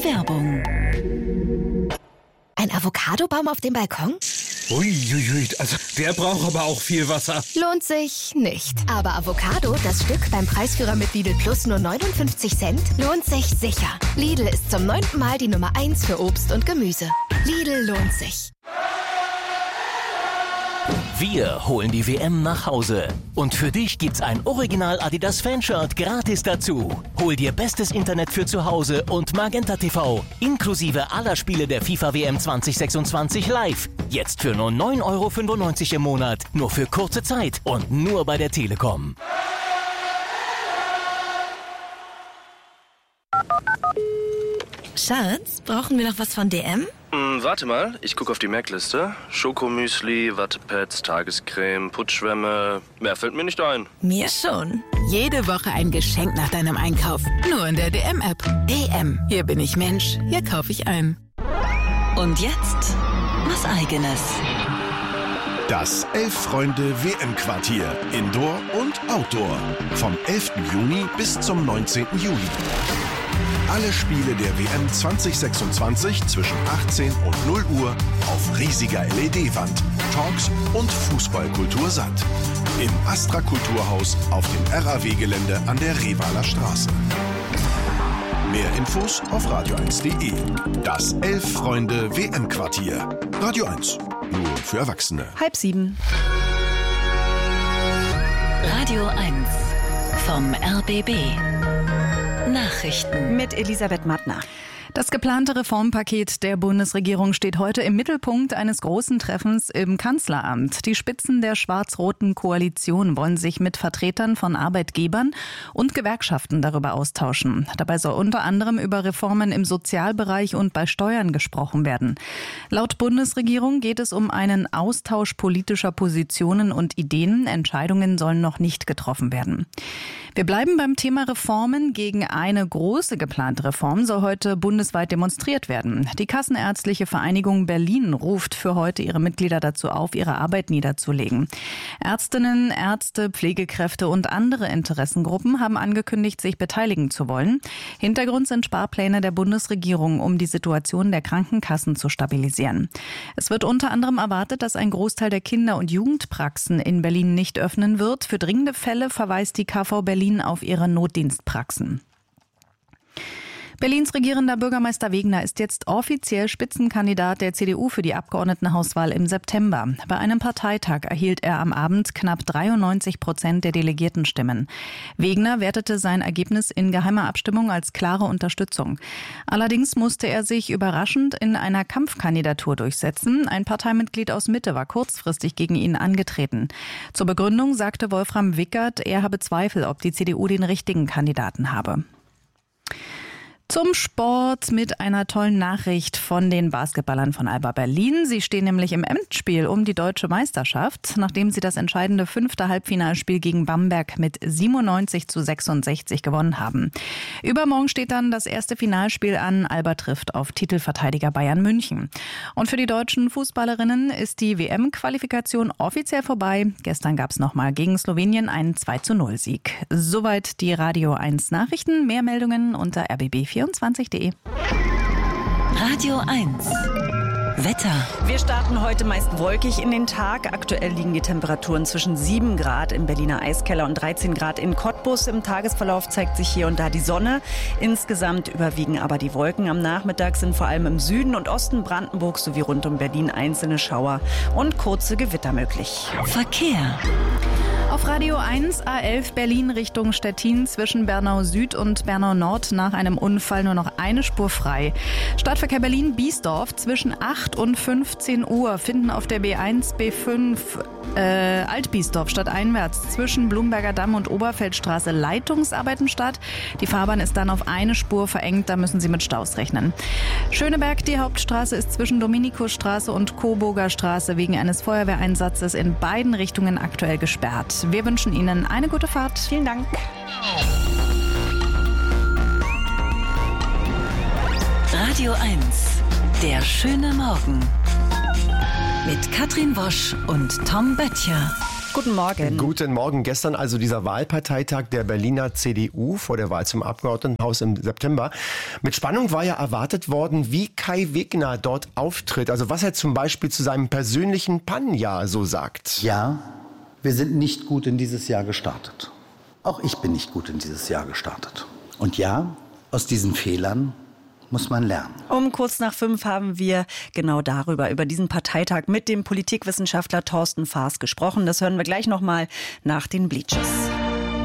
Werbung. Ein Avocadobaum auf dem Balkon? Uiuiui, also der braucht aber auch viel Wasser. Lohnt sich nicht. Aber Avocado, das Stück beim Preisführer mit Lidl Plus nur 59 Cent, lohnt sich sicher. Lidl ist zum 9. Mal die Nummer 1 für Obst und Gemüse. Lidl lohnt sich. Wir holen die WM nach Hause. Und für dich gibt's ein Original Adidas Fanshirt gratis dazu. Hol dir bestes Internet für zu Hause und Magenta TV, inklusive aller Spiele der FIFA WM 2026 live. Jetzt für nur 9,95 € im Monat, nur für kurze Zeit und nur bei der Telekom. Schatz, brauchen wir noch was von DM? Warte mal, ich gucke auf die Merkliste. Schokomüsli, Wattepads, Tagescreme, Putzschwämme. Mehr fällt mir nicht ein. Mir schon. Jede Woche ein Geschenk nach deinem Einkauf. Nur in der DM-App. DM. Hier bin ich Mensch. Hier kaufe ich ein. Und jetzt was Eigenes. Das 11-Freunde-WM-Quartier. Indoor und Outdoor. Vom 11. Juni bis zum 19. Juli. Alle Spiele der WM 2026 zwischen 18 und 0 Uhr auf riesiger LED-Wand, Talks und Fußballkultur satt. Im Astra Kulturhaus auf dem RAW-Gelände an der Revaler Straße. Mehr Infos auf radio1.de. Das 11-Freunde-WM-Quartier. Radio 1. Nur für Erwachsene. 6:30. Radio 1 vom RBB. Nachrichten Mit Elisabeth Mattner. Das geplante Reformpaket der Bundesregierung steht heute im Mittelpunkt eines großen Treffens im Kanzleramt. Die Spitzen der schwarz-roten Koalition wollen sich mit Vertretern von Arbeitgebern und Gewerkschaften darüber austauschen. Dabei soll unter anderem über Reformen im Sozialbereich und bei Steuern gesprochen werden. Laut Bundesregierung geht es um einen Austausch politischer Positionen und Ideen. Entscheidungen sollen noch nicht getroffen werden. Wir bleiben beim Thema Reformen. Gegen eine große geplante Reform soll heute bundesweit demonstriert werden. Die Kassenärztliche Vereinigung Berlin ruft für heute ihre Mitglieder dazu auf, ihre Arbeit niederzulegen. Ärztinnen, Ärzte, Pflegekräfte und andere Interessengruppen haben angekündigt, sich beteiligen zu wollen. Hintergrund sind Sparpläne der Bundesregierung, um die Situation der Krankenkassen zu stabilisieren. Es wird unter anderem erwartet, dass ein Großteil der Kinder- und Jugendpraxen in Berlin nicht öffnen wird. Für dringende Fälle verweist die KV Berlin auf ihre Notdienstpraxen. Berlins regierender Bürgermeister Wegner ist jetzt offiziell Spitzenkandidat der CDU für die Abgeordnetenhauswahl im September. Bei einem Parteitag erhielt er am Abend knapp 93% der Delegiertenstimmen. Wegner wertete sein Ergebnis in geheimer Abstimmung als klare Unterstützung. Allerdings musste er sich überraschend in einer Kampfkandidatur durchsetzen. Ein Parteimitglied aus Mitte war kurzfristig gegen ihn angetreten. Zur Begründung sagte Wolfram Wickert, er habe Zweifel, ob die CDU den richtigen Kandidaten habe. Zum Sport mit einer tollen Nachricht von den Basketballern von Alba Berlin. Sie stehen nämlich im Endspiel um die deutsche Meisterschaft, nachdem sie das entscheidende 5. Halbfinalspiel gegen Bamberg mit 97:66 gewonnen haben. Übermorgen steht dann das erste Finalspiel an. Alba trifft auf Titelverteidiger Bayern München. Und für die deutschen Fußballerinnen ist die WM-Qualifikation offiziell vorbei. Gestern gab es nochmal gegen Slowenien einen 2:0-Sieg. Soweit die Radio 1 Nachrichten. Mehr Meldungen unter rbb24.de. Radio 1 Wetter. Wir starten heute meist wolkig in den Tag. Aktuell liegen die Temperaturen zwischen 7 Grad im Berliner Eiskeller und 13 Grad in Cottbus. Im Tagesverlauf zeigt sich hier und da die Sonne. Insgesamt überwiegen aber die Wolken. Am Nachmittag sind vor allem im Süden und Osten Brandenburgs sowie rund um Berlin einzelne Schauer und kurze Gewitter möglich. Verkehr. Auf Radio 1 A11 Berlin Richtung Stettin zwischen Bernau Süd und Bernau Nord nach einem Unfall nur noch eine Spur frei. Stadtverkehr Berlin-Biesdorf zwischen 8 und 15 Uhr finden auf der B1, B5 Alt-Biesdorf stadteinwärts zwischen Blumberger Damm und Oberfeldstraße Leitungsarbeiten statt. Die Fahrbahn ist dann auf eine Spur verengt, da müssen Sie mit Staus rechnen. Schöneberg, die Hauptstraße ist zwischen Dominikusstraße und Coburger Straße wegen eines Feuerwehreinsatzes in beiden Richtungen aktuell gesperrt. Wir wünschen Ihnen eine gute Fahrt. Vielen Dank. Radio 1, der schöne Morgen. Mit Katrin Wosch und Tom Böttcher. Guten Morgen. Guten Morgen. Gestern also dieser Wahlparteitag der Berliner CDU vor der Wahl zum Abgeordnetenhaus im September. Mit Spannung war ja erwartet worden, wie Kai Wegner dort auftritt. Also was er zum Beispiel zu seinem persönlichen Pannenjahr so sagt. Ja, wir sind nicht gut in dieses Jahr gestartet. Auch ich bin nicht gut in dieses Jahr gestartet. Und ja, aus diesen Fehlern muss man lernen. Um kurz nach 5 haben wir genau über diesen Parteitag mit dem Politikwissenschaftler Thorsten Faas gesprochen. Das hören wir gleich nochmal nach den Bleachers.